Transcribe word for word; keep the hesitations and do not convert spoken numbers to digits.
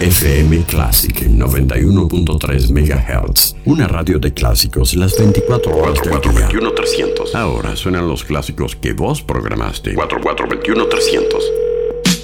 F M Classic noventa y uno punto tres megahertz. Una radio de clásicos las veinticuatro horas del día. veintiuno trescientos. Ahora suenan los clásicos que vos programaste. cuatro cuatro veintiuno trescientos.